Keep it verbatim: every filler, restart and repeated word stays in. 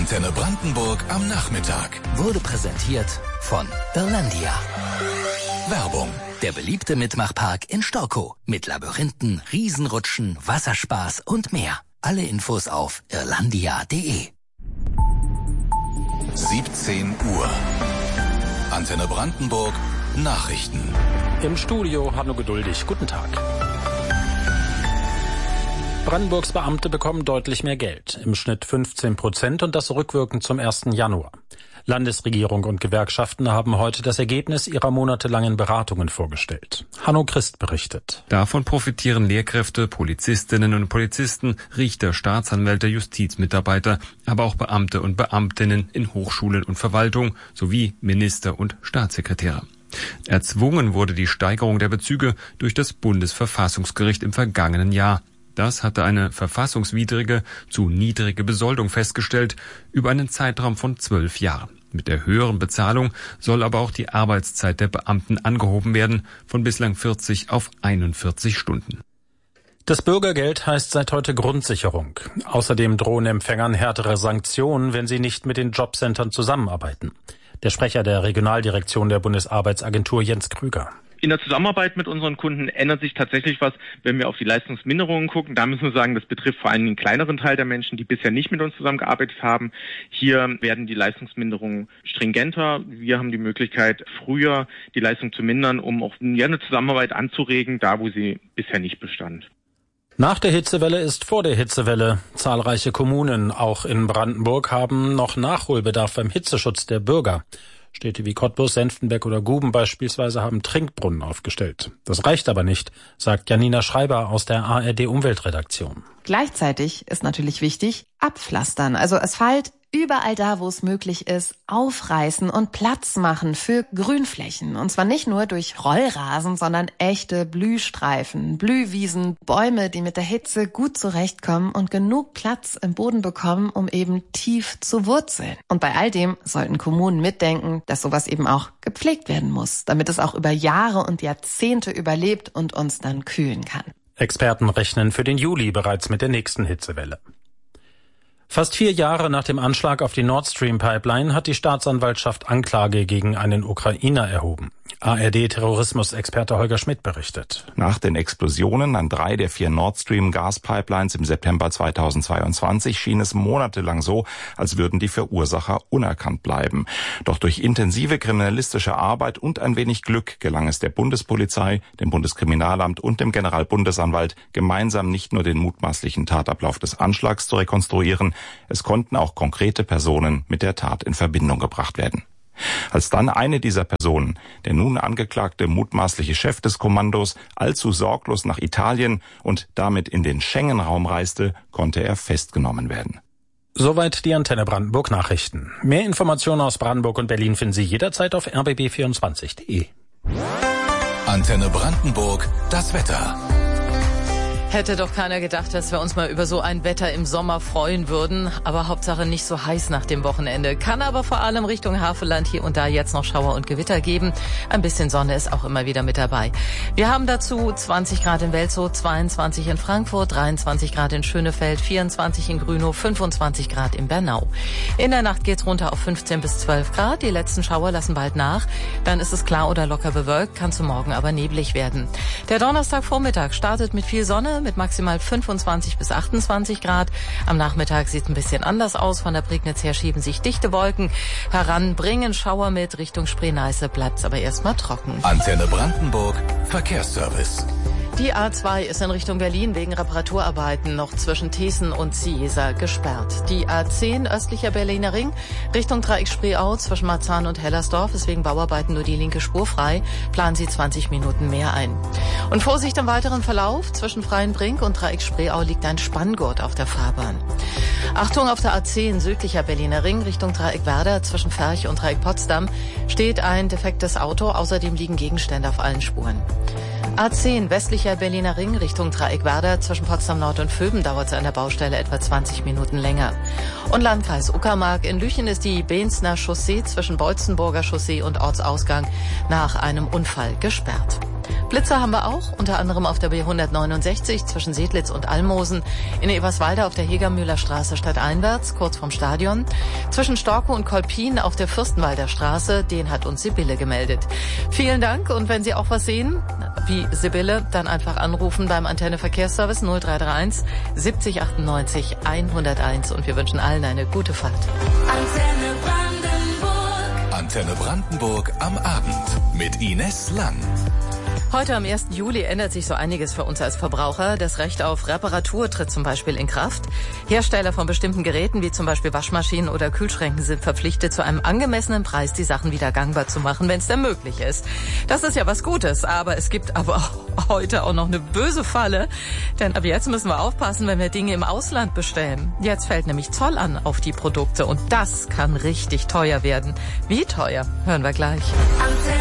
Antenne Brandenburg am Nachmittag. Wurde präsentiert von Irlandia. Werbung. Der beliebte Mitmachpark in Storkow. Mit Labyrinthen, Riesenrutschen, Wasserspaß und mehr. Alle Infos auf irlandia punkt de. siebzehn Uhr. Antenne Brandenburg. Nachrichten. Im Studio Hanno Geduldig. Guten Tag. Brandenburgs Beamte bekommen deutlich mehr Geld, im Schnitt fünfzehn Prozent und das rückwirkend zum ersten Januar. Landesregierung und Gewerkschaften haben heute das Ergebnis ihrer monatelangen Beratungen vorgestellt. Hanno Christ berichtet. Davon profitieren Lehrkräfte, Polizistinnen und Polizisten, Richter, Staatsanwälte, Justizmitarbeiter, aber auch Beamte und Beamtinnen in Hochschulen und Verwaltung sowie Minister und Staatssekretäre. Erzwungen wurde die Steigerung der Bezüge durch das Bundesverfassungsgericht im vergangenen Jahr. Das hatte eine verfassungswidrige, zu niedrige Besoldung festgestellt über einen Zeitraum von zwölf Jahren. Mit der höheren Bezahlung soll aber auch die Arbeitszeit der Beamten angehoben werden, von bislang vierzig auf einundvierzig Stunden. Das Bürgergeld heißt seit heute Grundsicherung. Außerdem drohen Empfängern härtere Sanktionen, wenn sie nicht mit den Jobcentern zusammenarbeiten. Der Sprecher der Regionaldirektion der Bundesarbeitsagentur Jens Krüger. In der Zusammenarbeit mit unseren Kunden ändert sich tatsächlich was, wenn wir auf die Leistungsminderungen gucken. Da müssen wir sagen, das betrifft vor allem einen kleineren Teil der Menschen, die bisher nicht mit uns zusammengearbeitet haben. Hier werden die Leistungsminderungen stringenter. Wir haben die Möglichkeit, früher die Leistung zu mindern, um auch eine Zusammenarbeit anzuregen, da wo sie bisher nicht bestand. Nach der Hitzewelle ist vor der Hitzewelle. Zahlreiche Kommunen, auch in Brandenburg, haben noch Nachholbedarf beim Hitzeschutz der Bürger. Städte wie Cottbus, Senftenberg oder Guben beispielsweise haben Trinkbrunnen aufgestellt. Das reicht aber nicht, sagt Janina Schreiber aus der A R D-Umweltredaktion. Gleichzeitig ist natürlich wichtig, abpflastern, also Asphalt überall da, wo es möglich ist, aufreißen und Platz machen für Grünflächen. Und zwar nicht nur durch Rollrasen, sondern echte Blühstreifen, Blühwiesen, Bäume, die mit der Hitze gut zurechtkommen und genug Platz im Boden bekommen, um eben tief zu wurzeln. Und bei all dem sollten Kommunen mitdenken, dass sowas eben auch gepflegt werden muss, damit es auch über Jahre und Jahrzehnte überlebt und uns dann kühlen kann. Experten rechnen für den Juli bereits mit der nächsten Hitzewelle. Fast vier Jahre nach dem Anschlag auf die Nord Stream Pipeline hat die Staatsanwaltschaft Anklage gegen einen Ukrainer erhoben. A R D-Terrorismusexperte Holger Schmidt berichtet. Nach den Explosionen an drei der vier Nord Stream Gaspipelines im September zweitausendzweiundzwanzig schien es monatelang so, als würden die Verursacher unerkannt bleiben. Doch durch intensive kriminalistische Arbeit und ein wenig Glück gelang es der Bundespolizei, dem Bundeskriminalamt und dem Generalbundesanwalt, gemeinsam nicht nur den mutmaßlichen Tatablauf des Anschlags zu rekonstruieren, es konnten auch konkrete Personen mit der Tat in Verbindung gebracht werden. Als dann eine dieser Personen, der nun angeklagte mutmaßliche Chef des Kommandos, allzu sorglos nach Italien und damit in den Schengen-Raum reiste, konnte er festgenommen werden. Soweit die Antenne Brandenburg Nachrichten. Mehr Informationen aus Brandenburg und Berlin finden Sie jederzeit auf r b b vierundzwanzig punkt de. Antenne Brandenburg, das Wetter. Hätte doch keiner gedacht, dass wir uns mal über so ein Wetter im Sommer freuen würden. Aber Hauptsache nicht so heiß nach dem Wochenende. Kann aber vor allem Richtung Havelland hier und da jetzt noch Schauer und Gewitter geben. Ein bisschen Sonne ist auch immer wieder mit dabei. Wir haben dazu zwanzig Grad in Welzow, zweiundzwanzig in Frankfurt, dreiundzwanzig Grad in Schönefeld, vierundzwanzig in Grünow, fünfundzwanzig Grad in Bernau. In der Nacht geht's runter auf fünfzehn bis zwölf Grad. Die letzten Schauer lassen bald nach. Dann ist es klar oder locker bewölkt, kann zu morgen aber neblig werden. Der Donnerstagvormittag startet mit viel Sonne, mit maximal fünfundzwanzig bis achtundzwanzig Grad. Am Nachmittag sieht es ein bisschen anders aus. Von der Prignitz her schieben sich dichte Wolken heran, bringen Schauer mit. Richtung Spree-Neiße bleibt es aber erstmal trocken. Antenne Brandenburg, Verkehrsservice. Die A zwei ist in Richtung Berlin wegen Reparaturarbeiten noch zwischen Thesen und Ziesa gesperrt. Die A zehn östlicher Berliner Ring Richtung Dreieck Spreeau zwischen Marzahn und Hellersdorf ist wegen Bauarbeiten nur die linke Spur frei. Planen Sie zwanzig Minuten mehr ein. Und Vorsicht im weiteren Verlauf. Zwischen Freienbrink und Dreieck Spreeau liegt ein Spanngurt auf der Fahrbahn. Achtung, auf der A zehn südlicher Berliner Ring Richtung Dreieck Werder zwischen Ferch und Dreieck Potsdam steht ein defektes Auto. Außerdem liegen Gegenstände auf allen Spuren. A zehn westlicher Berliner Ring Richtung Dreieck Werder zwischen Potsdam Nord und Vöben dauert es an der Baustelle etwa zwanzig Minuten länger. Und Landkreis Uckermark in Lüchen ist die Beenzner Chaussee zwischen Beutzenburger Chaussee und Ortsausgang nach einem Unfall gesperrt. Blitzer haben wir auch, unter anderem auf der B hundertneunundsechzig zwischen Sedlitz und Almosen, in Eberswalde auf der Hegermühler Straße stadteinwärts, kurz vorm Stadion, zwischen Storkow und Kolpin auf der Fürstenwalder Straße, den hat uns Sibylle gemeldet. Vielen Dank, und wenn Sie auch was sehen, wie Sibylle, dann einfach anrufen beim Antenne Verkehrsservice null drei drei eins siebzig achtundneunzig hunderteins, und wir wünschen allen eine gute Fahrt. Antenne Brandenburg. Antenne Brandenburg am Abend mit Ines Lang. Heute am ersten Juli ändert sich so einiges für uns als Verbraucher. Das Recht auf Reparatur tritt zum Beispiel in Kraft. Hersteller von bestimmten Geräten, wie zum Beispiel Waschmaschinen oder Kühlschränken, sind verpflichtet, zu einem angemessenen Preis die Sachen wieder gangbar zu machen, wenn es denn möglich ist. Das ist ja was Gutes, aber es gibt aber auch heute auch noch eine böse Falle. Denn ab jetzt müssen wir aufpassen, wenn wir Dinge im Ausland bestellen. Jetzt fällt nämlich Zoll an auf die Produkte, und das kann richtig teuer werden. Wie teuer? Hören wir gleich.